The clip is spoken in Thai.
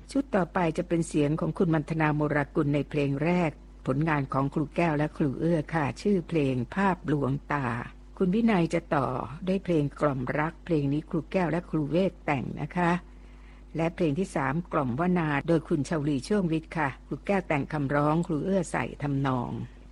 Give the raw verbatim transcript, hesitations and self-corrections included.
ชุดต่อไปจะเป็นเสียงของคุณมัณฑนาโมรากุลในเพลงแรกผลงานของครูแก้วและครูเอื้อค่ะชื่อเพลงภาพลวงตาคุณวินัยจะต่อด้วยเพลงกล่อมรักเพลงนี้ครูแก้วและครูเวทแต่งนะคะและเพลงที่สามกล่อมวนาโดยคุณชาวลีช่วงฤทธิ์ค่ะครูแก้วแต่งคำร้องครูเอื้อใส่ทำนอง